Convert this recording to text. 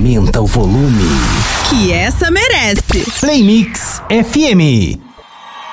Aumenta o volume. Que essa merece. Play Mix FM.